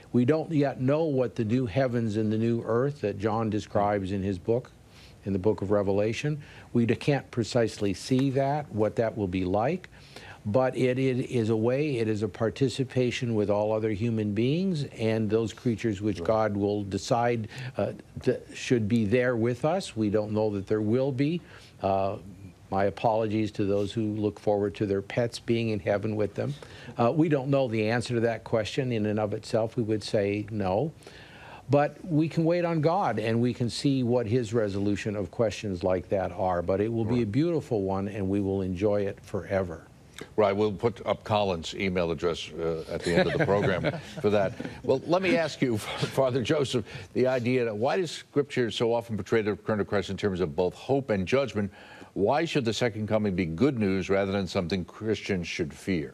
We don't yet know what the new heavens and the new earth that John describes in his book, in the book of Revelation. We can't precisely see that, what that will be like. But it is a way, it is a participation with all other human beings and those creatures which God will decide should be there with us. We don't know that there will be. My apologies to those who look forward to their pets being in heaven with them. We don't know the answer to that question in and of itself. We would say no. But we can wait on God, and we can see what His resolution of questions like that are. But it will be a beautiful one, and we will enjoy it forever. Right, we'll put up Colin's email address at the end of the program for that. Well, let me ask you, Father Joseph, the idea that why does Scripture so often portray the return of Christ in terms of both hope and judgment? Why should the second coming be good news rather than something Christians should fear?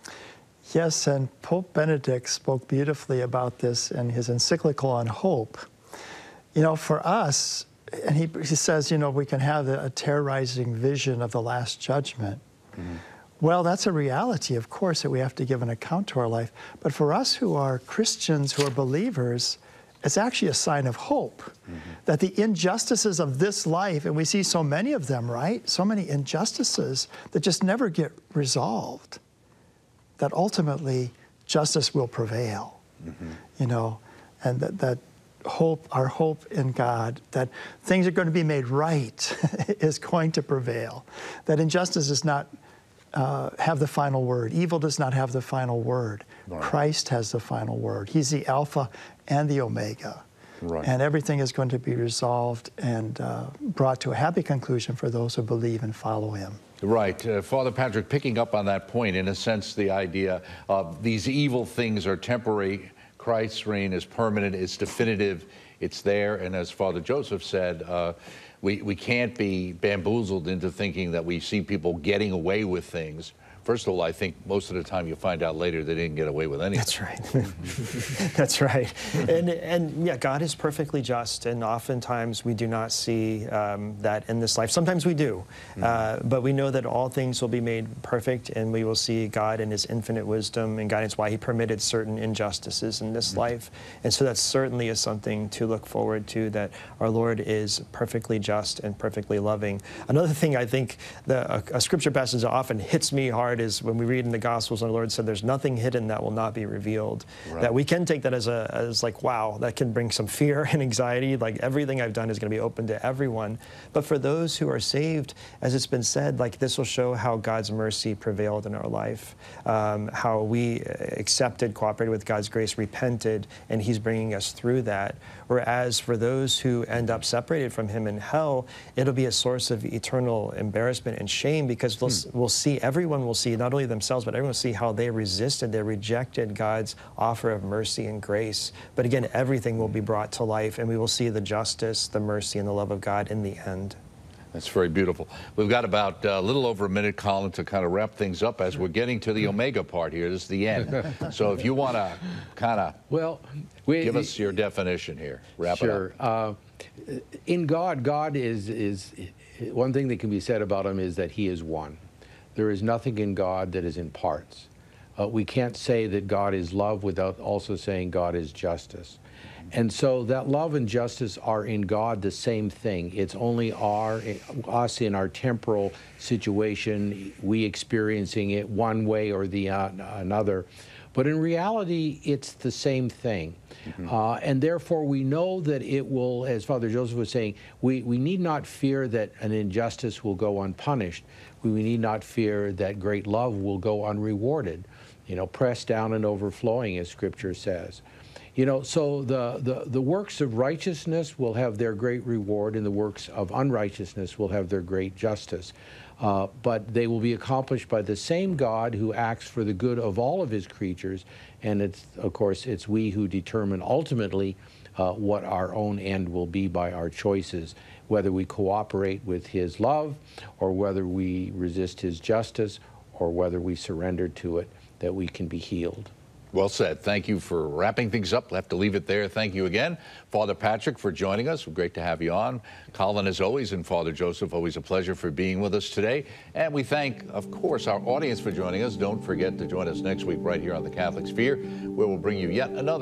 Yes, and Pope Benedict spoke beautifully about this in his encyclical on hope. You know, for us, and he says, you know, we can have a terrorizing vision of the Last Judgment. Mm-hmm. Well, that's a reality, of course, that we have to give an account to our life. But for us who are Christians, who are believers, it's actually a sign of hope. Mm-hmm. That the injustices of this life, and we see so many of them, right? So many injustices that just never get resolved, that ultimately justice will prevail. Mm-hmm. You know, and that hope, our hope in God, that things are going to be made right is going to prevail. That injustice is not have the final word. Evil does not have the final word. Right. Christ has the final word. He's the Alpha and the Omega. Right. And everything is going to be resolved and brought to a happy conclusion for those who believe and follow Him. Right. Father Patrick, picking up on that point, in a sense, the idea of these evil things are temporary. Christ's reign is permanent, it's definitive, it's there. And as Father Joseph said, we can't be bamboozled into thinking that we see people getting away with things. First of all, I think most of the time you find out later they didn't get away with anything. That's right. That's right. And yeah, God is perfectly just, and oftentimes we do not see that in this life. Sometimes we do, but we know that all things will be made perfect, and we will see God in His infinite wisdom and guidance, why He permitted certain injustices in this life. And so that certainly is something to look forward to, that our Lord is perfectly just and perfectly loving. Another thing I think a scripture passage that often hits me hard is when we read in the Gospels, and the Lord said, "There's nothing hidden that will not be revealed." Right. That we can take that as like, wow, that can bring some fear and anxiety. Like everything I've done is going to be open to everyone. But for those who are saved, as it's been said, like this will show how God's mercy prevailed in our life, how we accepted, cooperated with God's grace, repented, and He's bringing us through that. Whereas for those who end up separated from Him in hell, it'll be a source of eternal embarrassment and shame, because everyone will see, not only themselves, but everyone will see how they resisted, they rejected God's offer of mercy and grace. But again, everything will be brought to life, and we will see the justice, the mercy, and the love of God in the end. That's very beautiful. We've got about a little over a minute, Colin, to kind of wrap things up as we're getting to the Omega part here. This is the end. So if you want to kind of give us your definition here, wrap it up. In God is one thing that can be said about Him is that He is one. There is nothing in God that is in parts. We can't say that God is love without also saying God is justice. And so that love and justice are in God the same thing. It's only us in our temporal situation, we experiencing it one way or the another. But in reality, it's the same thing. Mm-hmm. And therefore, we know that it will, as Father Joseph was saying, we need not fear that an injustice will go unpunished. We need not fear that great love will go unrewarded, you know, pressed down and overflowing, as Scripture says. You know, so the works of righteousness will have their great reward, and the works of unrighteousness will have their great justice. But they will be accomplished by the same God who acts for the good of all of His creatures. And of course, it's we who determine ultimately what our own end will be by our choices, whether we cooperate with His love, or whether we resist His justice, or whether we surrender to it, that we can be healed. Well said. Thank you for wrapping things up. We'll have to leave it there. Thank you again, Father Patrick, for joining us. Great to have you on. Colin, as always, and Father Joseph, always a pleasure for being with us today. And we thank, of course, our audience for joining us. Don't forget to join us next week right here on The Catholic Sphere, where we'll bring you yet another